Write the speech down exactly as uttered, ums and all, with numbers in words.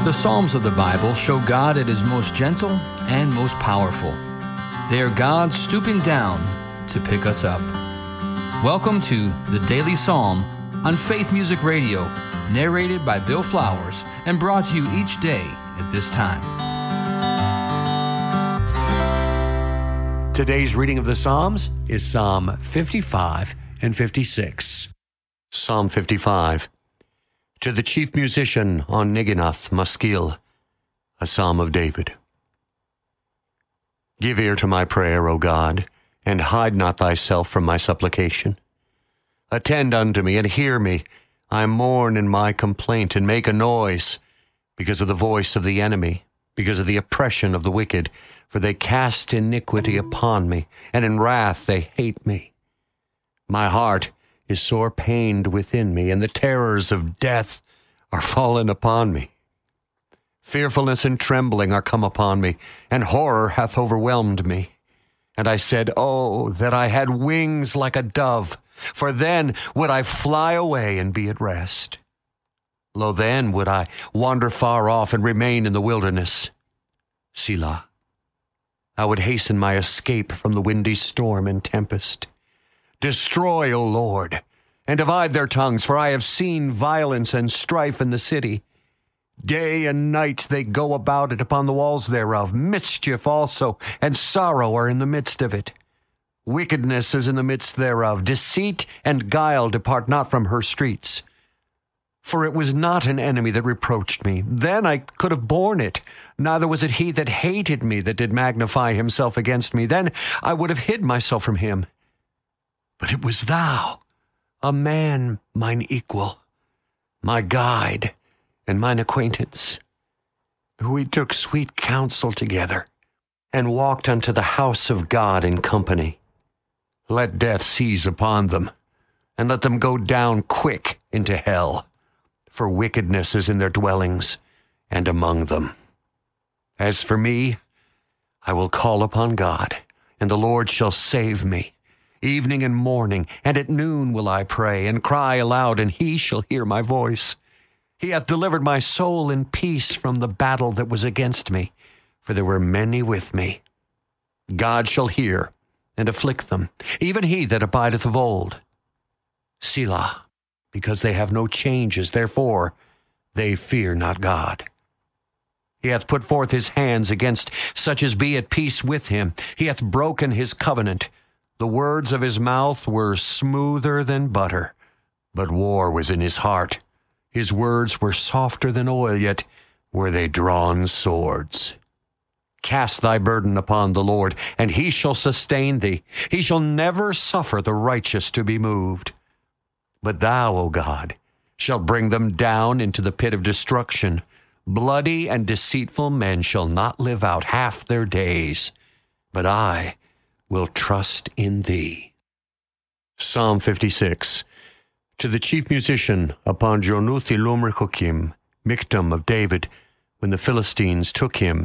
The Psalms of the Bible show God at His most gentle and most powerful. They are God stooping down to pick us up. Welcome to the Daily Psalm on Faith Music Radio, narrated by Bill Flowers and brought to you each day at this time. Today's reading of the Psalms is Psalm fifty-five and fifty-six. Psalm fifty-five. To the chief musician on Neginoth Maskil, a psalm of David. Give ear to my prayer, O God, and hide not thyself from my supplication. Attend unto me and hear me. I mourn in my complaint and make a noise because of the voice of the enemy, because of the oppression of the wicked. For they cast iniquity upon me, and in wrath they hate me. My heart is sore pained within me, and the terrors of death are fallen upon me. Fearfulness and trembling are come upon me, and horror hath overwhelmed me. And I said, Oh, that I had wings like a dove, for then would I fly away and be at rest. Lo, then would I wander far off and remain in the wilderness. Selah. I would hasten my escape from the windy storm and tempest. Destroy, O Lord, and divide their tongues, for I have seen violence and strife in the city. Day and night they go about it upon the walls thereof. Mischief also and sorrow are in the midst of it. Wickedness is in the midst thereof. Deceit and guile depart not from her streets. For it was not an enemy that reproached me. Then I could have borne it. Neither was it he that hated me that did magnify himself against me. Then I would have hid myself from him. But it was thou, a man mine equal, my guide and mine acquaintance. We took sweet counsel together, and walked unto the house of God in company. Let death seize upon them, and let them go down quick into hell. For wickedness is in their dwellings, and among them. As for me, I will call upon God, and the Lord shall save me. Evening and morning, and at noon will I pray, and cry aloud, and he shall hear my voice. He hath delivered my soul in peace from the battle that was against me, for there were many with me. God shall hear, and afflict them, even he that abideth of old. Selah. Because they have no changes, therefore they fear not God. He hath put forth his hands against such as be at peace with him. He hath broken his covenant. The words of his mouth were smoother than butter, but war was in his heart. His words were softer than oil, yet were they drawn swords. Cast thy burden upon the Lord, and he shall sustain thee. He shall never suffer the righteous to be moved. But thou, O God, shalt bring them down into the pit of destruction. Bloody and deceitful men shall not live out half their days, but I will trust in thee. Psalm fifty-six. To the chief musician upon Jonuth Ilum Rechokim, Miktam of David, when the Philistines took him